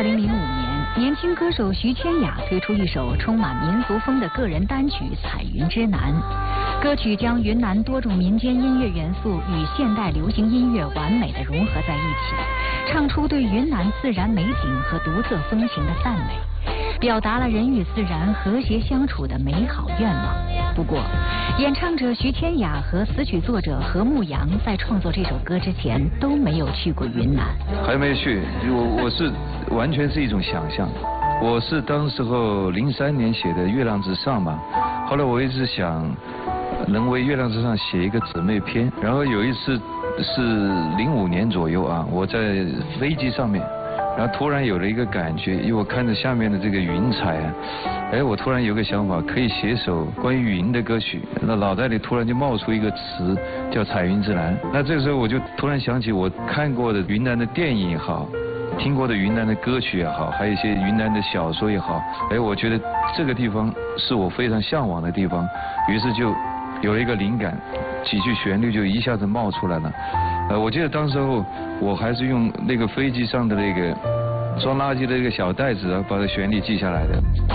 2005年，年轻歌手徐千雅推出一首充满民族风的个人单曲《彩云之南》。歌曲将云南多种民间音乐元素与现代流行音乐完美地融合在一起，唱出对云南自然美景和独特风情的赞美，表达了人与自然和谐相处的美好愿望。不过，演唱者徐千雅和词曲作者何牧阳在创作这首歌之前都没有去过云南。 还没去，我是完全是一种想象。我是当时候03年写的《月亮之上》嘛，后来我一直想能为《月亮之上》写一个姊妹篇，然后有一次是05年左右啊，我在飞机上面。然后突然有了一个感觉，因为我看着下面的这个云彩啊，我突然有个想法，可以写首关于云的歌曲。那脑袋里突然就冒出一个词，叫《彩云之南》。那这个时候我就突然想起我看过的云南的电影也好，听过的云南的歌曲也好，还有一些云南的小说也好，我觉得这个地方是我非常向往的地方，于是就有了一个灵感，几句旋律就一下子冒出来了。我记得当时候我还是用那个飞机上的那个装垃圾的一个小袋子把这旋律记下来的。